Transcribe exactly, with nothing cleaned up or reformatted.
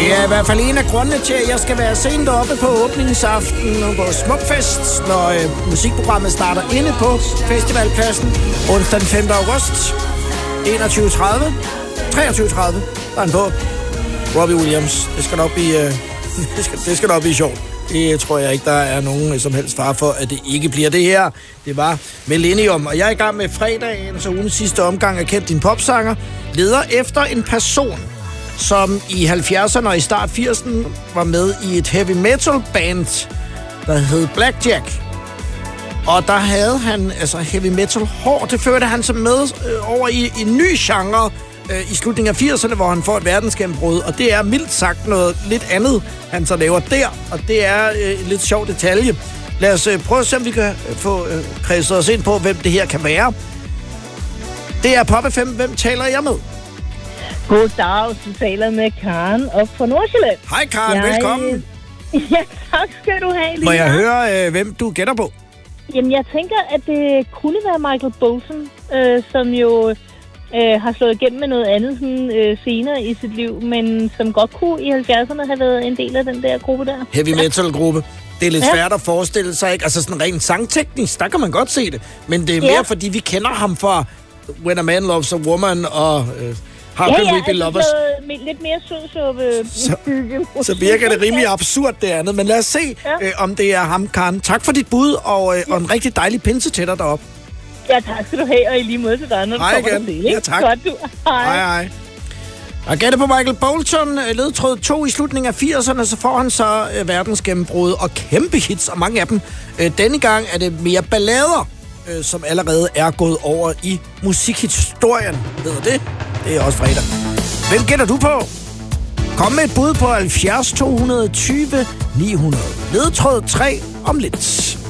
Det er i hvert fald en af grundene til, at jeg skal være sent oppe på åbningsaften på Smukfest, når øh, musikprogrammet starter inde på festivalpladsen onsdag den femte august. enogtyve tredive, treogtyve tredive, der er en på. Robbie Williams, det skal nok blive, øh, det skal, det skal nok blive sjovt. Det tror jeg ikke, der er nogen som helst far for, at det ikke bliver det her. Det var Millennium, og jeg er i gang med fredagen, så ugens sidste omgang af Kendt din popsanger, leder efter en person, som i halvfjerdserne og i start firserne var med i et heavy metal band, der hed Blackjack. Og der havde han altså heavy metal hår. Det førte han så med øh, over i en ny genre øh, i slutningen af firserne, hvor han får et verdensgennembrud. Og det er mildt sagt noget lidt andet, han så laver der. Og det er øh, en lidt sjov detalje. Lad os øh, prøve at se, om vi kan få øh, kredset os ind på, hvem det her kan være. Det er Pop F M. Hvem taler jeg med? Goddag, du taler med Karen op fra Nordsjælland. Hej Karen, jeg... velkommen. Ja, tak skal du have. Lige Må jeg høre, øh, hvem du gætter på? Jamen, jeg tænker, at det kunne være Michael Bolton, øh, som jo øh, har slået igennem med noget andet sådan, øh, senere i sit liv, men som godt kunne i halvfjerdserne have været en del af den der gruppe der. Heavy metal-gruppe. Det er lidt ja. svært at forestille sig, ikke? Altså sådan rent sangteknisk, der kan man godt se det. Men det er mere, ja. fordi vi kender ham fra When a Man Loves a Woman og øh, How ja, Can ja, We Be Lovers. Ja, lidt mere sødsuppe. Så, så virker det rimelig absurd, det andet. Men lad os se, ja. øh, om det er ham, Karen. Tak for dit bud, og, øh, ja. og en rigtig dejlig pinse til dig deroppe. Ja, tak skal du have, og i lige måde til dig, når du hej kommer igen. til det, ikke? Ja, tak. Godt, du. Hej. Hej, hej. Og gætte på Michael Bolton, ledtråd to i slutningen af firserne, så får han så øh, verdensgennembrud og kæmpe hits, og mange af dem. Øh, denne gang er det mere ballader, øh, som allerede er gået over i musikhistorien. Ved du det? Det er også fredag. Hvem gætter du på? Kom med et bud på halvfjerds to tyve ni hundrede. Ledtråd tre om lidt.